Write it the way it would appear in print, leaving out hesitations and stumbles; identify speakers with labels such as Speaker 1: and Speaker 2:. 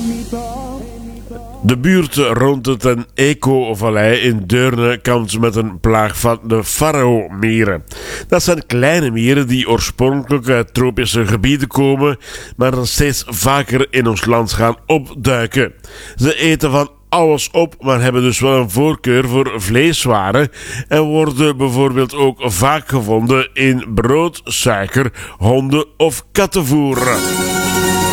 Speaker 1: De buurt rond de Ten Eco-vallei in Deurne kampt met een plaag van de farao-mieren. Dat zijn kleine mieren die oorspronkelijk uit tropische gebieden komen, maar dan steeds vaker in ons land gaan opduiken. Ze eten van alles op, maar hebben dus wel een voorkeur voor vleeswaren en worden bijvoorbeeld ook vaak gevonden in brood, suiker, honden- of kattenvoer.